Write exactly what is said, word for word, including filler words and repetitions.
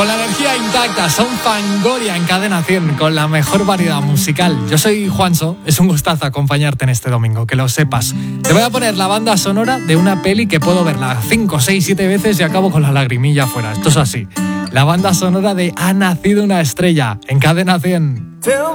Con la energía intacta, son Fangoria en Cadena cien, con la mejor variedad musical. Yo soy Juanso, es un gustazo acompañarte en este domingo, que lo sepas. Te voy a poner la banda sonora de una peli que puedo verla cinco, seis, siete veces y acabo con la lagrimilla afuera. Esto es así. La banda sonora de Ha nacido una estrella, en Cadena cien.